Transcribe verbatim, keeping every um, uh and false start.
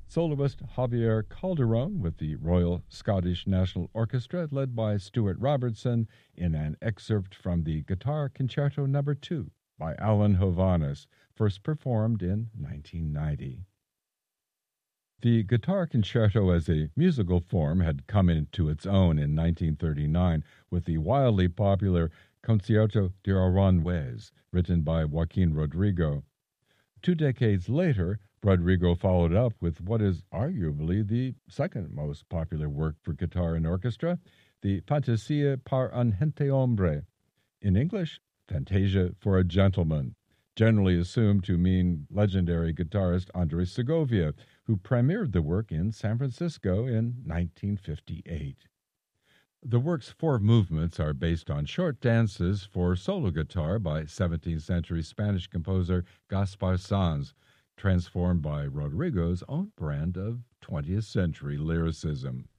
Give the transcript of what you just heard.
Soloist Javier Calderón with the Royal Scottish National Orchestra, led by Stuart Robertson, in an excerpt from the Guitar Concerto Number two by Alan Hovhaness, first performed in nineteen ninety. The guitar concerto as a musical form had come into its own in nineteen thirty-nine with the wildly popular Concierto de Aranjuez, written by Joaquin Rodrigo. Two decades later, Rodrigo followed up with what is arguably the second most popular work for guitar and orchestra, the Fantasia para un Gentilhombre, in English, Fantasia for a Gentleman, generally assumed to mean legendary guitarist Andres Segovia, who premiered the work in San Francisco in nineteen fifty-eight. The work's four movements are based on short dances for solo guitar by seventeenth century Spanish composer Gaspar Sanz, transformed by Rodrigo's own brand of twentieth century lyricism.